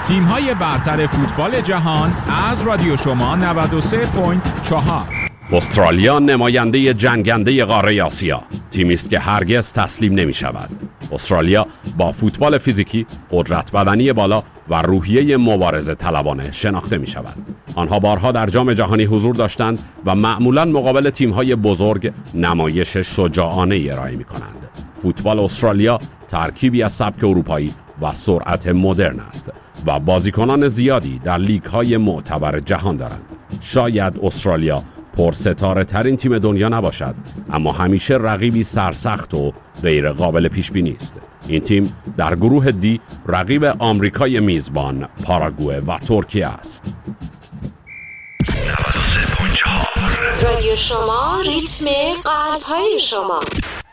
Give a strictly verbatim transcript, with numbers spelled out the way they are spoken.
تیم‌های برتر فوتبال جهان از رادیو شما نود و سه و چهار. استرالیا نماینده جنگنده قاره آسیا، تیمی است که هرگز تسلیم نمی شود. استرالیا با فوتبال فیزیکی، قدرت بدنی بالا و روحیه مبارزه طلبانه شناخته می شود. آنها بارها در جام جهانی حضور داشتند و معمولاً مقابل تیم‌های بزرگ نمایش شجاعانه ارائه می کنند. فوتبال استرالیا ترکیبی از سبک اروپایی و سرعت مدرن است و بازیکنان زیادی در لیگ‌های معتبر جهان دارند. شاید استرالیا پرستاره ترین تیم دنیا نباشد، اما همیشه رقیبی سرسخت و غیر قابل پیش بینی است. این تیم در گروه دی رقیب آمریکای میزبان، پاراگوئه و ترکیه است. رادیو شما، ریتم قلب‌های شما.